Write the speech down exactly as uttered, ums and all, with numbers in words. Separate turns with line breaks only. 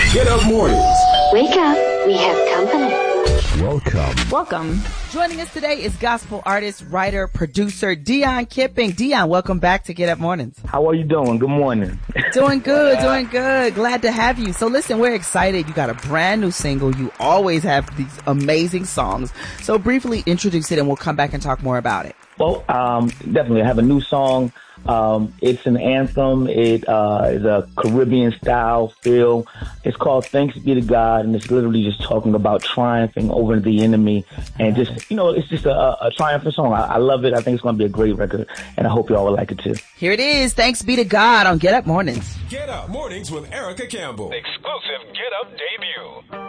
Get Up Mornings.
Wake up, we have company.
Welcome.
Welcome. Joining us today is gospel artist, writer, producer, Dion Kipping. Dion, welcome back to Get Up Mornings.
How are you doing? Good morning.
Doing good, doing good. Glad to have you. So listen, we're excited. You got a brand new single. You always have these amazing songs. So briefly introduce it and we'll come back and talk more about it.
Well, um, definitely. I have a new song. Um, it's an anthem. It uh, is a Caribbean style feel. It's called Thanks Be to God, and it's literally just talking about triumphing over the enemy. And just, you know, it's just a, a triumphant song. I, I love it. I think it's going to be a great record, and I hope y'all will like it too.
Here it is. Thanks Be to God on Get Up Mornings.
Get Up Mornings with Erica Campbell.
Exclusive Get Up debut.